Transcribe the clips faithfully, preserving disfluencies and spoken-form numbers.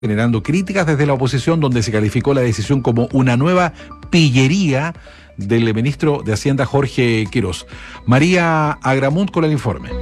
generando críticas desde la oposición, donde se calificó la decisión como una nueva pillería del ministro de Hacienda, Jorge Quirós. María Agramunt con el informe.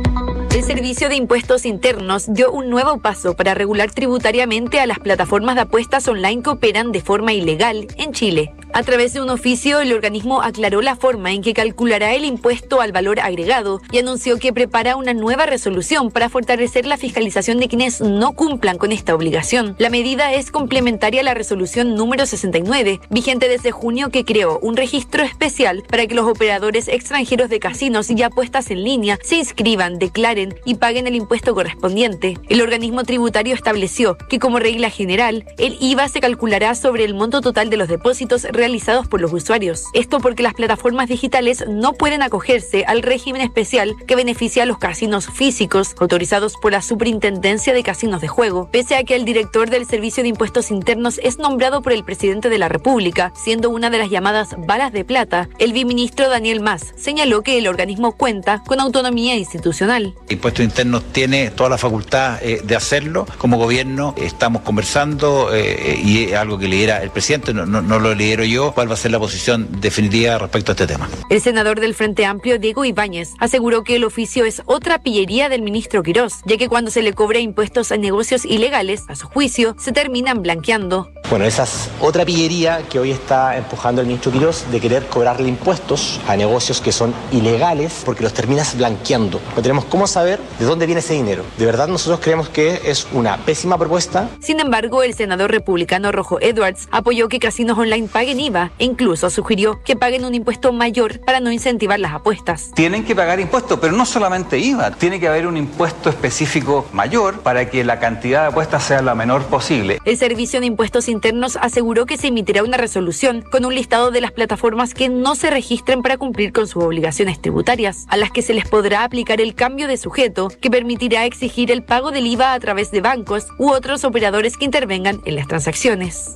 El Servicio de Impuestos Internos dio un nuevo paso para regular tributariamente a las plataformas de apuestas online que operan de forma ilegal en Chile. A través de un oficio, el organismo aclaró la forma en que calculará el impuesto al valor agregado y anunció que prepara una nueva resolución para fortalecer la fiscalización de quienes no cumplan con esta obligación. La medida es complementaria a la resolución número sesenta y nueve, vigente desde junio, que creó un registro especial para que los operadores extranjeros de casinos y apuestas en línea se inscriban, declaren y paguen el impuesto correspondiente. El organismo tributario estableció que, como regla general, el I V A se calculará sobre el monto total de los depósitos realizados por los usuarios. Esto porque las plataformas digitales no pueden acogerse al régimen especial que beneficia a los casinos físicos autorizados por la Superintendencia de Casinos de Juego, pese a que el director del Servicio de Impuestos Internos es nombrado por el presidente de la República, siendo una de las llamadas balas de plata. El viceministro Daniel Mas señaló que el organismo cuenta con autonomía institucional. Impuestos Internos tiene toda la facultad eh, de hacerlo. Como gobierno eh, estamos conversando eh, y es algo que lidera el presidente, no, no, no lo lidero yo, cuál va a ser la posición definitiva respecto a este tema. El senador del Frente Amplio, Diego Ibáñez, aseguró que el oficio es otra pillería del ministro Quirós, ya que cuando se le cobra impuestos a negocios ilegales, a su juicio, se terminan blanqueando. Bueno, esa es otra pillería que hoy está empujando el ministro Quirós, de querer cobrarle impuestos a negocios que son ilegales porque los terminas blanqueando. No tenemos cómo saber de dónde viene ese dinero. De verdad, nosotros creemos que es una pésima propuesta. Sin embargo, el senador republicano Rojo Edwards apoyó que casinos online paguen I V A e incluso sugirió que paguen un impuesto mayor para no incentivar las apuestas. Tienen que pagar impuestos, pero no solamente I V A. Tiene que haber un impuesto específico mayor para que la cantidad de apuestas sea la menor posible. El Servicio de Impuestos Internos aseguró que se emitirá una resolución con un listado de las plataformas que no se registren para cumplir con sus obligaciones tributarias, a las que se les podrá aplicar el cambio de sujeto que permitirá exigir el pago del I V A a través de bancos u otros operadores que intervengan en las transacciones.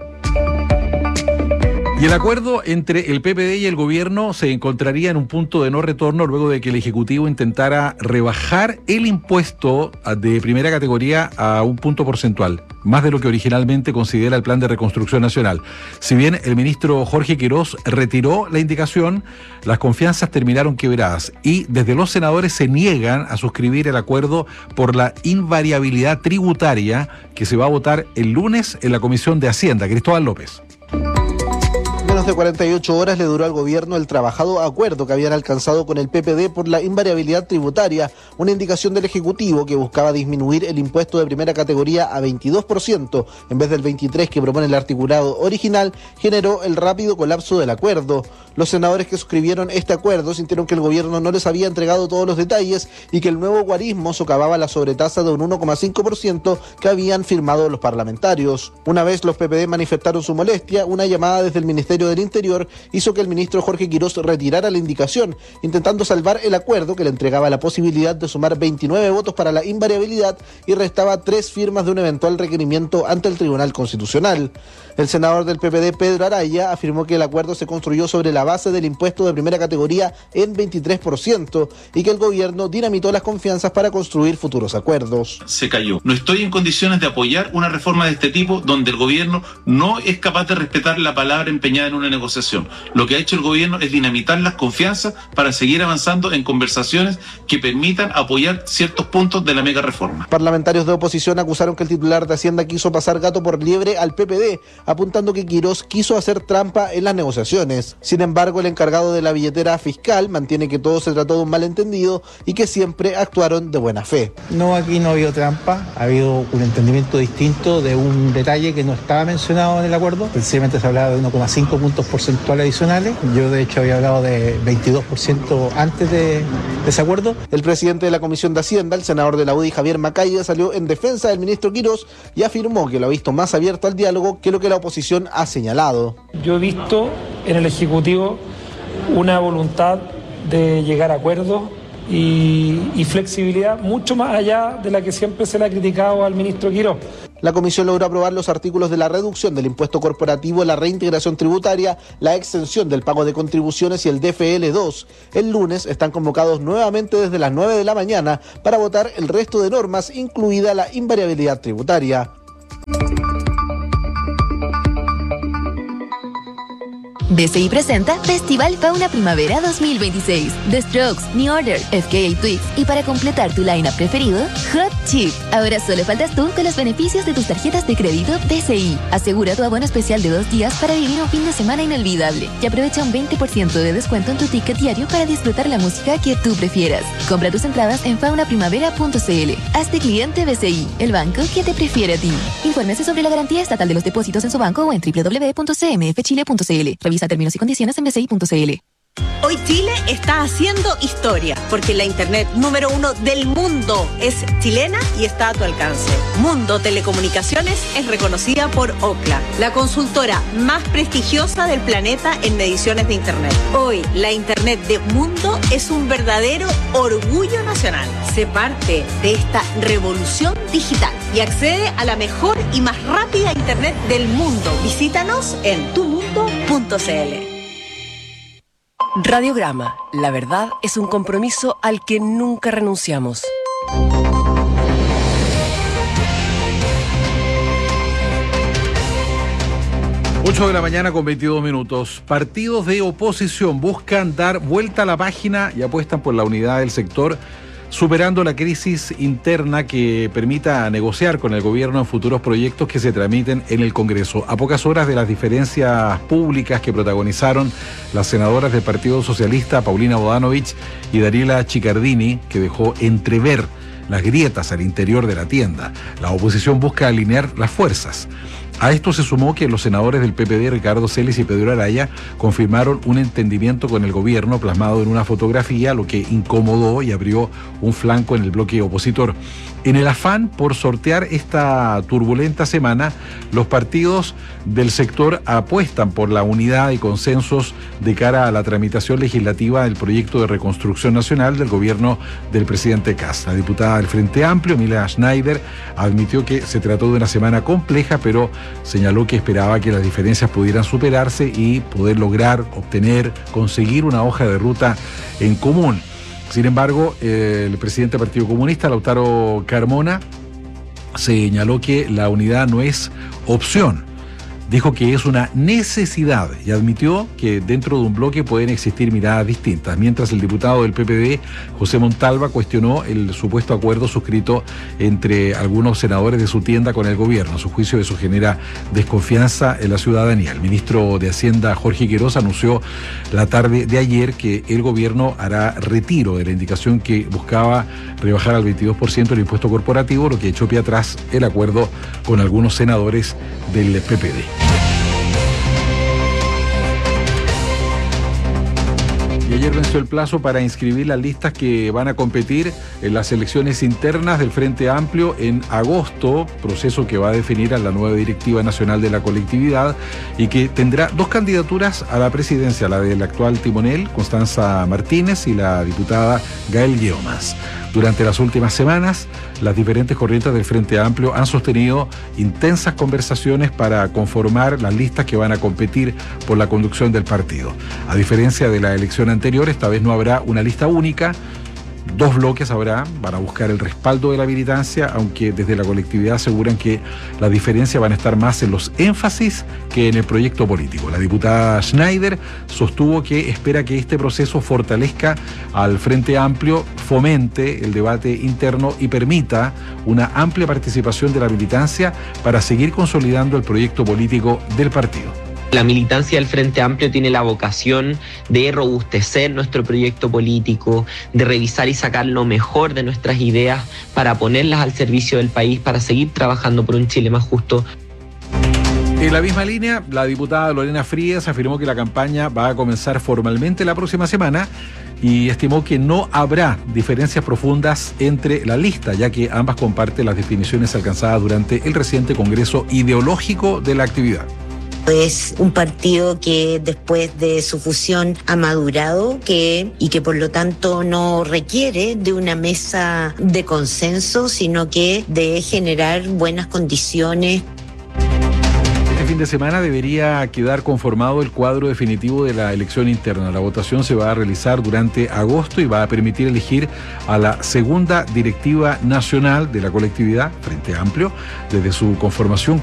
Y el acuerdo entre el P P D y el gobierno se encontraría en un punto de no retorno luego de que el Ejecutivo intentara rebajar el impuesto de primera categoría a un punto porcentual, más de lo que originalmente considera el Plan de Reconstrucción Nacional. Si bien el ministro Jorge Quirós retiró la indicación, las confianzas terminaron quebradas y desde los senadores se niegan a suscribir el acuerdo por la invariabilidad tributaria que se va a votar el lunes en la Comisión de Hacienda. Cristóbal López. Menos de cuarenta y ocho horas le duró al gobierno el trabajado acuerdo que habían alcanzado con el P P D por la invariabilidad tributaria, una indicación del Ejecutivo que buscaba disminuir el impuesto de primera categoría a veintidós por ciento en vez del veintitrés por ciento que propone el articulado original, generó el rápido colapso del acuerdo. Los senadores que suscribieron este acuerdo sintieron que el gobierno no les había entregado todos los detalles y que el nuevo guarismo socavaba la sobretasa de un uno coma cinco por ciento que habían firmado los parlamentarios. Una vez los P P D manifestaron su molestia, una llamada desde el Ministerio del Interior hizo que el ministro Jorge Quirós retirara la indicación, intentando salvar el acuerdo que le entregaba la posibilidad de sumar veintinueve votos para la invariabilidad y restaba tres firmas de un eventual requerimiento ante el Tribunal Constitucional. El senador del P P D, Pedro Araya, afirmó que el acuerdo se construyó sobre la base del impuesto de primera categoría en veintitrés por ciento y que el gobierno dinamitó las confianzas para construir futuros acuerdos. Se cayó. No estoy en condiciones de apoyar una reforma de este tipo donde el gobierno no es capaz de respetar la palabra empeñada en una negociación. Lo que ha hecho el gobierno es dinamitar las confianzas para seguir avanzando en conversaciones que permitan apoyar ciertos puntos de la mega reforma. Parlamentarios de oposición acusaron que el titular de Hacienda quiso pasar gato por liebre al P P D, apuntando que Quirós quiso hacer trampa en las negociaciones. Sin embargo, el encargado de la billetera fiscal mantiene que todo se trató de un malentendido y que siempre actuaron de buena fe. No, aquí no ha habido trampa, ha habido un entendimiento distinto de un detalle que no estaba mencionado en el acuerdo. Precisamente se hablaba de uno coma cinco puntos porcentuales adicionales. Yo de hecho había hablado de veintidós por ciento antes de, de ese acuerdo. El presidente de la Comisión de Hacienda, el senador de la U D I, Javier Macaya, salió en defensa del ministro Quirós y afirmó que lo ha visto más abierto al diálogo que lo que la oposición ha señalado. Yo he visto en el Ejecutivo una voluntad de llegar a acuerdos y, y flexibilidad mucho más allá de la que siempre se le ha criticado al ministro Quirós. La comisión logró aprobar los artículos de la reducción del impuesto corporativo, la reintegración tributaria, la exención del pago de contribuciones y el D F L dos. El lunes están convocados nuevamente desde las nueve de la mañana para votar el resto de normas, incluida la invariabilidad tributaria. B C I presenta Festival Fauna Primavera dos mil veintiséis. The Strokes, New Order, F K A Twigs y para completar tu line-up preferido, Hot Chip. Ahora solo faltas tú con los beneficios de tus tarjetas de crédito B C I. Asegura tu abono especial de dos días para vivir un fin de semana inolvidable y aprovecha un veinte por ciento de descuento en tu ticket diario para disfrutar la música que tú prefieras. Compra tus entradas en fauna primavera punto c l. Hazte cliente B C I, el banco que te prefiere a ti. Infórmese sobre la garantía estatal de los depósitos en su banco o en doble u doble u doble u punto c m f chile punto c l. Revisa términos y condiciones en b c i punto c l. Hoy Chile está haciendo historia, porque la internet número uno del mundo es chilena y está a tu alcance. Mundo Telecomunicaciones es reconocida por Ookla, la consultora más prestigiosa del planeta en mediciones de internet. Hoy, la internet de Mundo es un verdadero orgullo nacional. Sé parte de esta revolución digital y accede a la mejor y más rápida internet del mundo. Visítanos en tu mundo punto c l. Radiograma, la verdad es un compromiso al que nunca renunciamos. ocho de la mañana con veintidós minutos. Partidos de oposición buscan dar vuelta a la página y apuestan por la unidad del sector, superando la crisis interna que permita negociar con el gobierno en futuros proyectos que se tramiten en el Congreso. A pocas horas de las diferencias públicas que protagonizaron las senadoras del Partido Socialista, Paulina Bodanovich y Dariela Chiccardini, que dejó entrever las grietas al interior de la tienda, la oposición busca alinear las fuerzas. A esto se sumó que los senadores del P P D, Ricardo Celis y Pedro Araya, confirmaron un entendimiento con el gobierno plasmado en una fotografía, lo que incomodó y abrió un flanco en el bloque opositor. En el afán por sortear esta turbulenta semana, los partidos del sector apuestan por la unidad y consensos de cara a la tramitación legislativa del proyecto de reconstrucción nacional del gobierno del presidente Kast. La diputada del Frente Amplio, Emilia Schneider, admitió que se trató de una semana compleja, pero señaló que esperaba que las diferencias pudieran superarse y poder lograr, obtener, conseguir una hoja de ruta en común. Sin embargo, eh, el presidente del Partido Comunista, Lautaro Carmona, señaló que la unidad no es opción. Dijo que es una necesidad y admitió que dentro de un bloque pueden existir miradas distintas, mientras el diputado del P P D, José Montalva, cuestionó el supuesto acuerdo suscrito entre algunos senadores de su tienda con el gobierno. A su juicio, eso genera desconfianza en la ciudadanía. El ministro de Hacienda, Jorge Quirós, anunció la tarde de ayer que el gobierno hará retiro de la indicación que buscaba rebajar al veintidós por ciento el impuesto corporativo, lo que echó pie atrás el acuerdo con algunos senadores del P P D. Y ayer venció el plazo para inscribir las listas que van a competir en las elecciones internas del Frente Amplio en agosto, proceso que va a definir a la nueva directiva nacional de la colectividad y que tendrá dos candidaturas a la presidencia, la del actual timonel, Constanza Martínez, y la diputada Gael Guiomas. Durante las últimas semanas, las diferentes corrientes del Frente Amplio han sostenido intensas conversaciones para conformar las listas que van a competir por la conducción del partido. A diferencia de la elección anterior, esta vez no habrá una lista única. Dos bloques habrá, van a buscar el respaldo de la militancia, aunque desde la colectividad aseguran que las diferencias van a estar más en los énfasis que en el proyecto político. La diputada Schneider sostuvo que espera que este proceso fortalezca al Frente Amplio, fomente el debate interno y permita una amplia participación de la militancia para seguir consolidando el proyecto político del partido. La militancia del Frente Amplio tiene la vocación de robustecer nuestro proyecto político, de revisar y sacar lo mejor de nuestras ideas para ponerlas al servicio del país, para seguir trabajando por un Chile más justo. En la misma línea, la diputada Lorena Frías afirmó que la campaña va a comenzar formalmente la próxima semana y estimó que no habrá diferencias profundas entre la lista, ya que ambas comparten las definiciones alcanzadas durante el reciente Congreso Ideológico de la actividad. Es un partido que después de su fusión ha madurado que, y que por lo tanto no requiere de una mesa de consenso, sino que de generar buenas condiciones. Este fin de semana debería quedar conformado el cuadro definitivo de la elección interna. La votación se va a realizar durante agosto y va a permitir elegir a la segunda directiva nacional de la colectividad, Frente Amplio. Desde su conformación